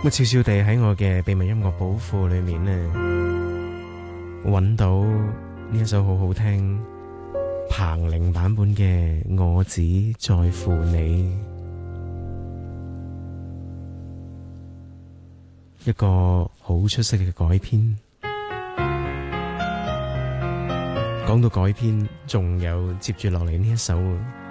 咁悄悄地喺我嘅秘密音樂寶庫裏面呢，揾到呢一首好好聽彭羚版本嘅《我只在乎你》，一個好出色嘅改編。講到改編，仲有接住落嚟呢一首